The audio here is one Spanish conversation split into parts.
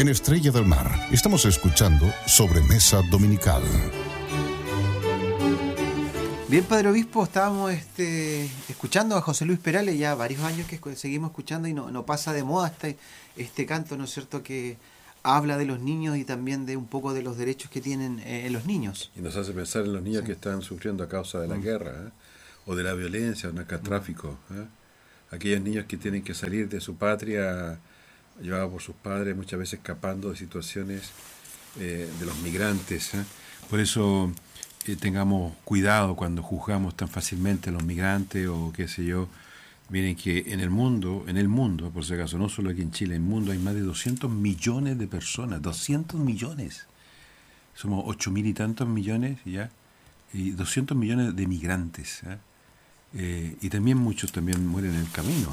En Estrella del Mar estamos escuchando Sobremesa Dominical. Bien, Padre Obispo, estábamos escuchando a José Luis Perales, ya varios años que seguimos escuchando y no pasa de moda este canto, ¿no es cierto?, que habla de los niños y también de un poco de los derechos que tienen los niños. Y nos hace pensar en los niños que están sufriendo a causa de la guerra, o de la violencia, o del narcotráfico. Aquellos niños que tienen que salir de su patria, llevados por sus padres, muchas veces escapando de situaciones de los migrantes. Por eso tengamos cuidado cuando juzgamos tan fácilmente a los migrantes o qué sé yo. Miren que en el mundo, por si acaso, no solo aquí en Chile, en el mundo hay más de 200 millones de personas, 200 millones. Somos 8.000 y tantos millones, ¿ya? Y 200 millones de migrantes, y también muchos también mueren en el camino,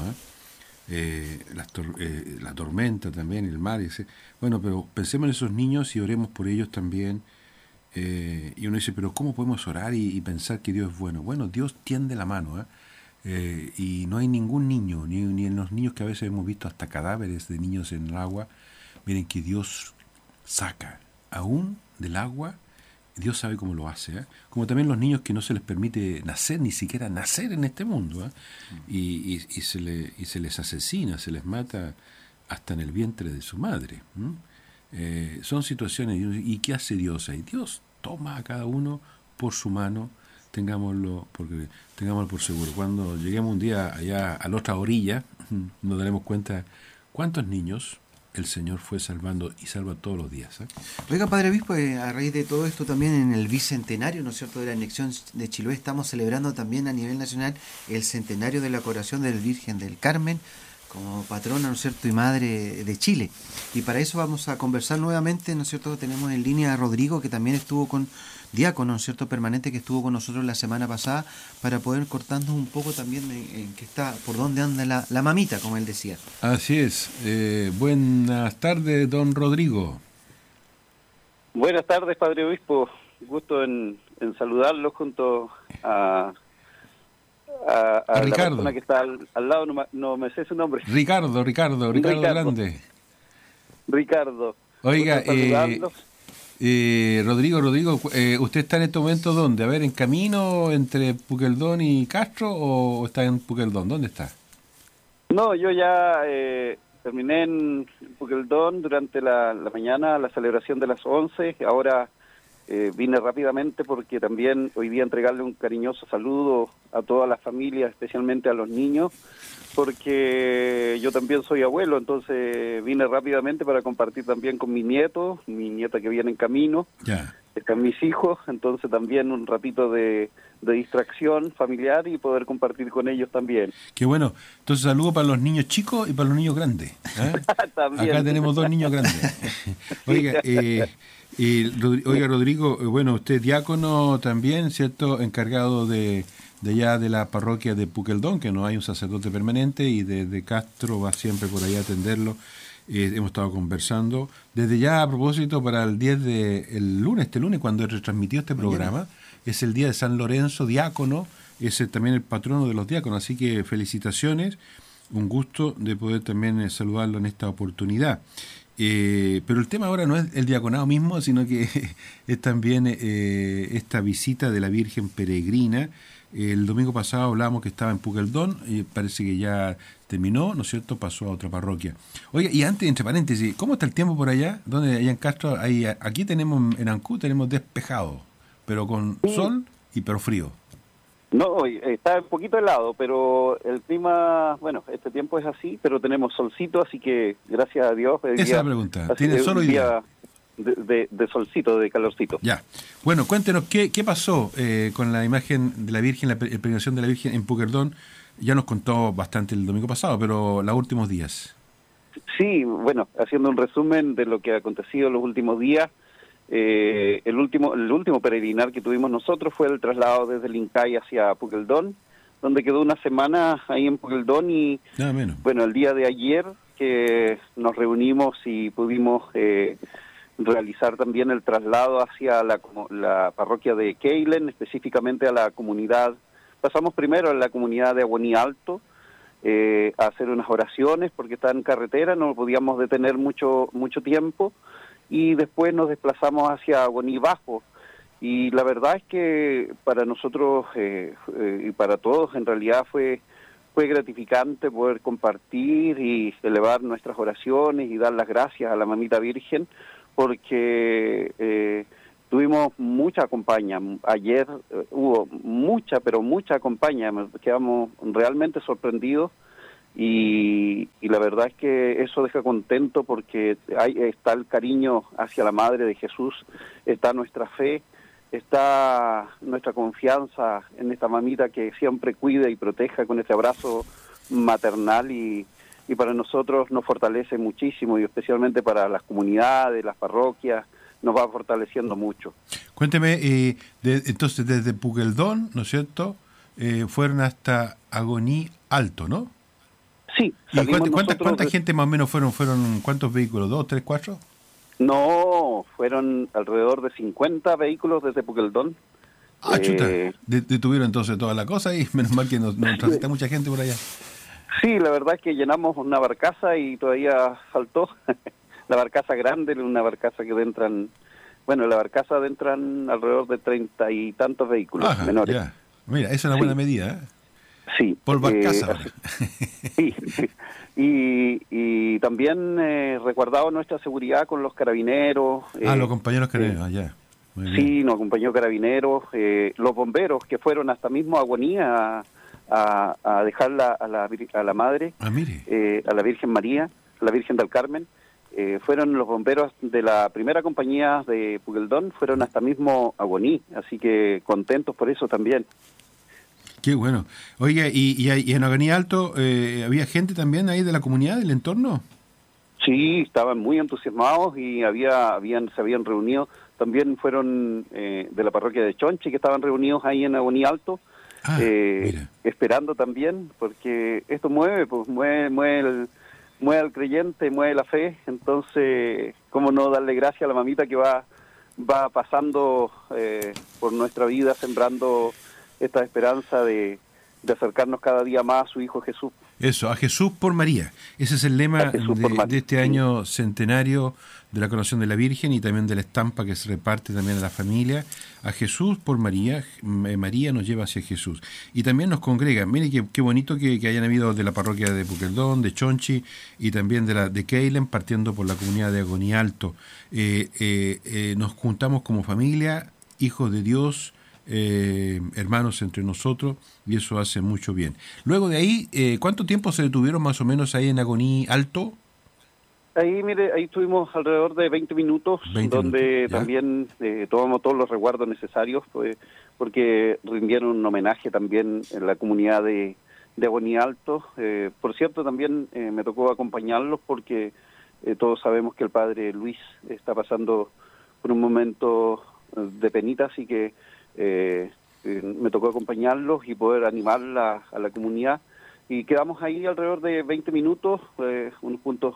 la tormenta también, el mar, bueno, pero pensemos en esos niños y oremos por ellos también. Y uno dice, pero ¿cómo podemos orar y pensar que Dios es bueno? Bueno, Dios tiende la mano, y no hay ningún niño, ni en los niños que a veces hemos visto hasta cadáveres de niños en el agua. Miren que Dios saca aún del agua. Dios sabe cómo lo hace, como también los niños que no se les permite nacer, ni siquiera nacer en este mundo, y se les asesina, se les mata hasta en el vientre de su madre. Son situaciones, ¿y qué hace Dios ahí? Dios toma a cada uno por su mano, tengámoslo por seguro. Cuando lleguemos un día allá a la otra orilla, nos daremos cuenta cuántos niños el Señor fue salvando y salva todos los días. Oiga, Padre Obispo, a raíz de todo esto también en el bicentenario, ¿no es cierto?, de la anexión de Chiloé, estamos celebrando también a nivel nacional el centenario de la coronación del Virgen del Carmen como patrona, ¿no es cierto?, y madre de Chile. Y para eso vamos a conversar nuevamente, ¿no es cierto?, tenemos en línea a Rodrigo, que también estuvo diácono, ¿no es cierto?, permanente, que estuvo con nosotros la semana pasada, para poder cortarnos un poco también en qué está, por dónde anda la mamita, como él decía. Así es. Buenas tardes, don Rodrigo. Buenas tardes, Padre Obispo. Gusto en saludarlos junto a Ricardo. La persona que está al lado, no me sé su nombre. Ricardo Grande. Ricardo. Oiga, Rodrigo, ¿usted está en este momento dónde? A ver, ¿en camino entre Puqueldón y Castro o está en Puqueldón? ¿Dónde está? No, yo ya terminé en Puqueldón durante la mañana, la celebración de las 11. Ahora vine rápidamente porque también hoy día entregarle un cariñoso saludo a todas las familias, especialmente a los niños, porque yo también soy abuelo, entonces vine rápidamente para compartir también con mi nieta que viene en camino, están mis hijos, entonces también un ratito de distracción familiar y poder compartir con ellos también. Qué bueno. Entonces saludo para los niños chicos y para los niños grandes. Acá tenemos 2 niños grandes. Oiga, Rodrigo, bueno, usted es diácono también, ¿cierto?, encargado de allá de la parroquia de Puqueldón, que no hay un sacerdote permanente, y desde Castro va siempre por allá a atenderlo. Hemos estado conversando. Desde ya, a propósito, para el 10 el lunes, cuando retransmitió este programa, es el día de San Lorenzo, diácono, es también el patrono de los diáconos, así que felicitaciones, un gusto de poder también saludarlo en esta oportunidad. Pero el tema ahora no es el diaconado mismo, sino que es también esta visita de la Virgen Peregrina. El domingo pasado hablábamos que estaba en Puqueldón, y parece que ya terminó, ¿no es cierto?, pasó a otra parroquia. Oiga, y antes, entre paréntesis, ¿cómo está el tiempo por allá? ¿Dónde? Allá en Castro, aquí tenemos, en Ancú tenemos despejado, pero con sol pero frío. No, está un poquito helado, pero el clima, bueno, este tiempo es así, pero tenemos solcito, así que gracias a Dios. Esa es la pregunta. ¿Tiene sol hoy día? De solcito, de calorcito. Ya. Bueno, cuéntenos, ¿qué pasó con la imagen de la Virgen, la peregrinación de la Virgen en Puqueldón? Ya nos contó bastante el domingo pasado, pero los últimos días. Sí, bueno, haciendo un resumen de lo que ha acontecido en los últimos días, el último peregrinar que tuvimos nosotros fue el traslado desde Lincay hacia Puqueldón, donde quedó una semana ahí en Puqueldón y, bueno, el día de ayer que nos reunimos y pudimos realizar también el traslado hacia la parroquia de Keilen, específicamente a la comunidad. Pasamos primero a la comunidad de Aguaní Alto, a hacer unas oraciones porque estaba en carretera, no podíamos detener mucho tiempo, y después nos desplazamos hacia Agoní Bajo. Y la verdad es que para nosotros y para todos en realidad fue gratificante poder compartir y elevar nuestras oraciones y dar las gracias a la Mamita Virgen, porque tuvimos mucha compañía. Ayer hubo mucha compañía, quedamos realmente sorprendidos, y la verdad es que eso deja contento, porque está el cariño hacia la Madre de Jesús, está nuestra fe, está nuestra confianza en esta mamita que siempre cuida y proteja con este abrazo maternal, y para nosotros nos fortalece muchísimo, y especialmente para las comunidades, las parroquias, nos va fortaleciendo mucho. Cuénteme, entonces desde Pukeldón, ¿no es cierto?, fueron hasta Agoní Alto, ¿no? Sí. ¿Y cuánta gente más o menos fueron? ¿Cuántos vehículos? ¿2, 3, 4? No, fueron alrededor de 50 vehículos desde Pukeldón. Chuta, detuvieron entonces toda la cosa, y menos mal que nos transita mucha gente por allá. Sí, la verdad es que llenamos una barcaza y todavía faltó. La barcaza grande, una barcaza que adentran, la barcaza adentran alrededor de 30 y tantos vehículos menores. Ya. Mira, esa es una buena medida, ¿eh? Sí. Por barcaza. Sí. Y también resguardado nuestra seguridad con los carabineros. Los compañeros carabineros, allá. Sí, nos acompañó carabineros, los bomberos que fueron hasta mismo a Agonía a dejarla a la Madre, a la Virgen María, a la Virgen del Carmen. Fueron los bomberos de la primera compañía de Pukeldón, fueron hasta mismo a Agoní, así que contentos por eso también. Qué bueno. Oiga, ¿y en Agoní Alto había gente también ahí de la comunidad, del entorno? Sí, estaban muy entusiasmados y se habían reunido. También fueron de la parroquia de Chonchi, que estaban reunidos ahí en Agoní Alto, esperando también, porque esto mueve al creyente, mueve la fe. Entonces, ¿cómo no darle gracias a la mamita que va pasando por nuestra vida, sembrando esta esperanza de acercarnos cada día más a su Hijo Jesús? Eso, a Jesús por María. Ese es el lema de este año centenario de la coronación de la Virgen, y también de la estampa que se reparte también a la familia. A Jesús por María, María nos lleva hacia Jesús. Y también nos congrega. Mire qué bonito que hayan habido de la parroquia de Pukeldón, de Chonchi, y también de Keilen, partiendo por la comunidad de Agoní Alto. Nos juntamos como familia, hijos de Dios, hermanos entre nosotros, y eso hace mucho bien. Luego de ahí, ¿cuánto tiempo se detuvieron más o menos ahí en Agoní Alto? Ahí estuvimos alrededor de 20 minutos, donde también tomamos todos los resguardos necesarios, pues, porque rindieron un homenaje también en la comunidad de Agoní Alto. Por cierto, también me tocó acompañarlos, porque todos sabemos que el padre Luis está pasando por un momento de penita, así que me tocó acompañarlos y poder animar a la comunidad, y quedamos ahí alrededor de 20 minutos, unos puntos,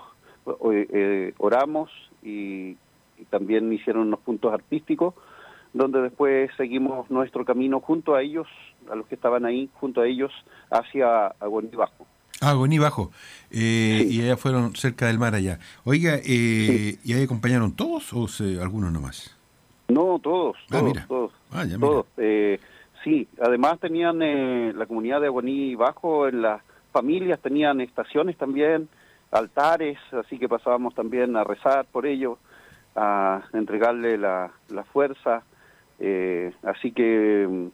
oramos, y también hicieron unos puntos artísticos, donde después seguimos nuestro camino junto a ellos, a los que estaban ahí, junto a ellos, hacia Agoní Bajo. Agoní Bajo, sí. Y allá fueron cerca del mar allá. Oiga, sí. ¿Y ahí acompañaron todos o algunos nomás? No, todos. Todos. Sí, además tenían la comunidad de Agoní Bajo, en las familias tenían estaciones también, altares, así que pasábamos también a rezar por ellos, a entregarle la fuerza, así que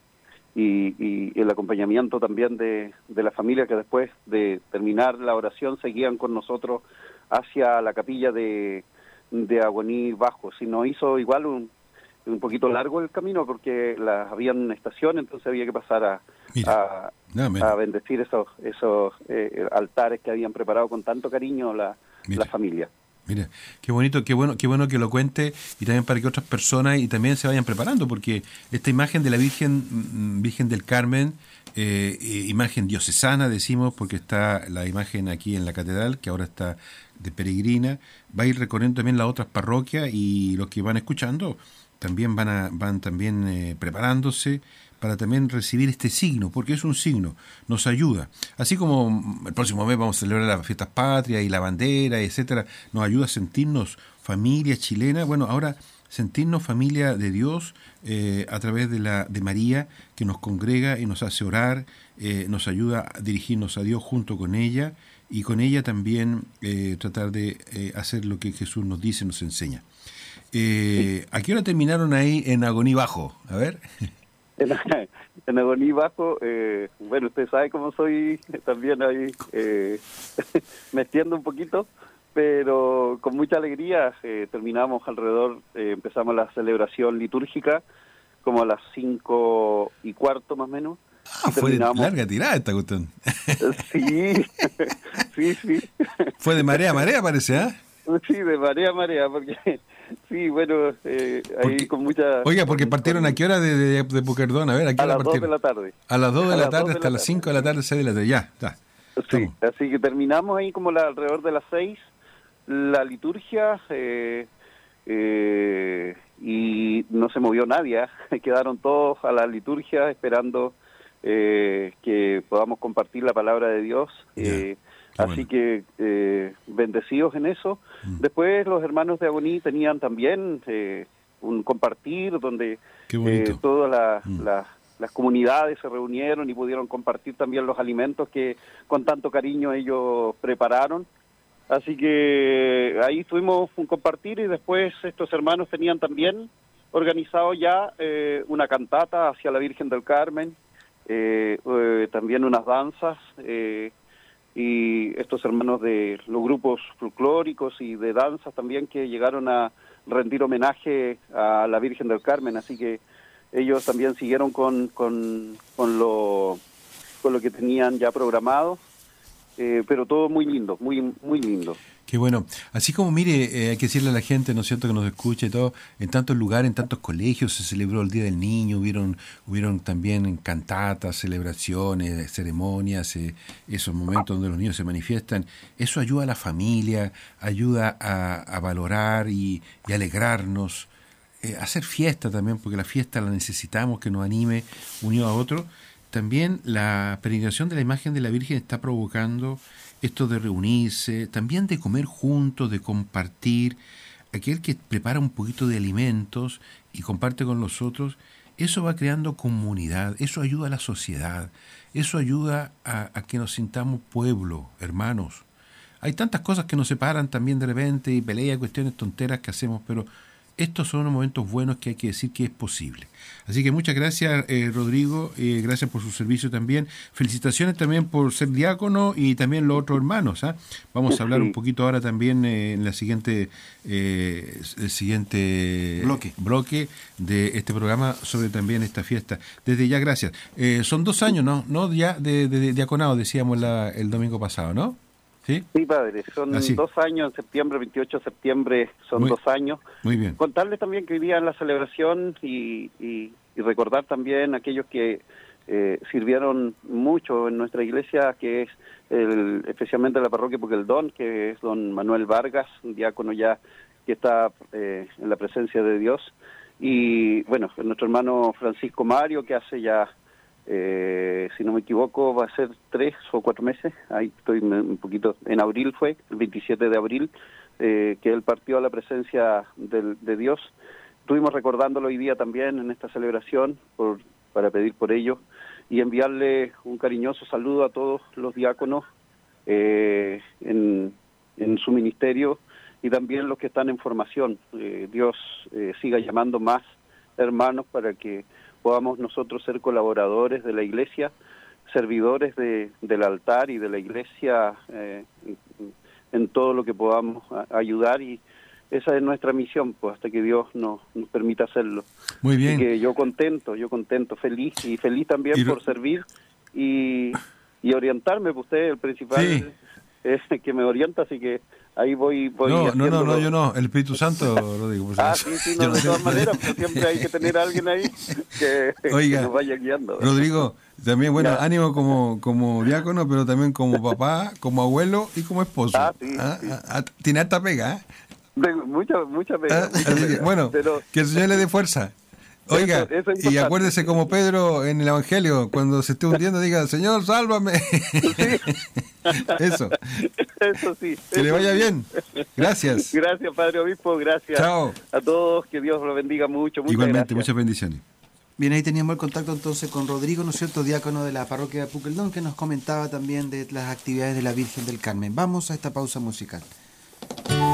y el acompañamiento también de la familia, que después de terminar la oración seguían con nosotros hacia la capilla de Agoní Bajo. Si nos hizo igual un poquito largo el camino, porque habían estaciones, entonces había que pasar a bendecir esos altares que habían preparado con tanto cariño la familia. Mira, qué bonito, qué bueno que lo cuente, y también para que otras personas y también se vayan preparando, porque esta imagen de la Virgen del Carmen, imagen diocesana, decimos, porque está la imagen aquí en la catedral, que ahora está de peregrina, va a ir recorriendo también las otras parroquias, y los que van escuchando también van también preparándose para también recibir este signo, porque es un signo, nos ayuda. Así como el próximo mes vamos a celebrar las fiestas patrias y la bandera, etcétera, nos ayuda a sentirnos familia chilena. Bueno, ahora sentirnos familia de Dios a través de María, que nos congrega y nos hace orar, nos ayuda a dirigirnos a Dios junto con ella, y con ella también tratar de hacer lo que Jesús nos dice, nos enseña. ¿A qué hora terminaron ahí en Agoní Bajo? A ver. En Agoní Bajo, bueno, usted sabe cómo soy también ahí, me extiendo un poquito, pero con mucha alegría terminamos empezamos la celebración litúrgica como a las 5:15 más o menos. Fue de larga tirada esta cuestión. Sí, sí. Fue de marea a marea, parece, ¿ah? Sí, de marea a marea, porque sí, bueno, ahí con mucha... Oiga, porque partieron a qué hora de Puquerdón, a ver, ¿a qué hora partieron? A las 2 de la tarde. A las 2 de la tarde hasta las 5 de la tarde, 6 de la tarde, ya, está. Sí, así que terminamos ahí como alrededor de las 6, la liturgia, y no se movió nadie, quedaron todos a la liturgia esperando que podamos compartir la palabra de Dios. Así que bendecidos en eso. Después los hermanos de Agoní tenían también un compartir donde todas las comunidades se reunieron y pudieron compartir también los alimentos que con tanto cariño ellos prepararon. Así que ahí tuvimos un compartir, y después estos hermanos tenían también organizado ya una cantata hacia la Virgen del Carmen, también unas danzas, y estos hermanos de los grupos folclóricos y de danzas también que llegaron a rendir homenaje a la Virgen del Carmen. Así que ellos también siguieron con lo que tenían ya programado, pero todo muy lindo, muy lindo. Qué bueno. Así como, mire, hay que decirle a la gente, ¿no es cierto?, que nos escuche y todo, en tantos lugares, en tantos colegios se celebró el Día del Niño, hubieron también cantatas, celebraciones, ceremonias, esos momentos donde los niños se manifiestan. Eso ayuda a la familia, ayuda a valorar y alegrarnos, hacer fiesta también, porque la fiesta la necesitamos, que nos anime unido a otro. También la peregrinación de la imagen de la Virgen está provocando esto de reunirse, también de comer juntos, de compartir. Aquel que prepara un poquito de alimentos y comparte con los otros, eso va creando comunidad, eso ayuda a la sociedad, eso ayuda a que nos sintamos pueblo, hermanos. Hay tantas cosas que nos separan también de repente, y peleas, cuestiones tonteras que hacemos, pero estos son los momentos buenos que hay que decir que es posible. Así que muchas gracias, Rodrigo, gracias por su servicio también. Felicitaciones también por ser diácono y también los otros hermanos. Vamos a hablar un poquito ahora también en el siguiente bloque de este programa sobre también esta fiesta. Desde ya, gracias. Son 2 años, ¿no? Ya de diaconado, decíamos el domingo pasado, ¿no? ¿Sí? Sí, padre, son 2 años, en septiembre, 28 de septiembre, son 2 años. Muy bien. Contarles también que hoy día en la celebración y recordar también a aquellos que sirvieron mucho en nuestra iglesia, que es especialmente la parroquia Puqueldón, que es don Manuel Vargas, un diácono ya que está en la presencia de Dios, y bueno, nuestro hermano Francisco Mario, que hace ya si no me equivoco, va a ser 3 o 4 meses, ahí estoy un poquito, en abril fue, el 27 de abril, que él partió a la presencia de Dios. Estuvimos recordándolo hoy día también en esta celebración para pedir por ellos y enviarle un cariñoso saludo a todos los diáconos en su ministerio y también los que están en formación. Dios siga llamando más hermanos para que podamos nosotros ser colaboradores de la iglesia, servidores del altar y de la iglesia en todo lo que podamos ayudar, y esa es nuestra misión, pues hasta que Dios nos permita hacerlo. Muy bien. Así que yo contento, feliz también por servir y orientarme, pues usted el principal es que me orienta, yo no, el Espíritu Santo, Rodrigo. Sí, de todas maneras, pues siempre hay que tener a alguien ahí que nos vaya guiando. Rodrigo, también, ánimo como diácono, pero también como papá, como abuelo y como esposo. Tiene harta pega, Mucha pega. Bueno, pero, que el Señor le dé fuerza. Oiga, Eso es y importante. acuérdese como Pedro en el Evangelio, cuando se esté hundiendo, diga, Señor, sálvame. Eso. Eso sí. Que le vaya bien. Gracias. Gracias, Padre Obispo. Gracias Chao. a todos. Que Dios los bendiga mucho. Muchas Igualmente, gracias. muchas bendiciones. Bien, ahí teníamos el contacto entonces con Rodrigo, ¿no es cierto?, diácono de la parroquia de Puqueldón, que nos comentaba también de las actividades de la Virgen del Carmen. Vamos a esta pausa musical.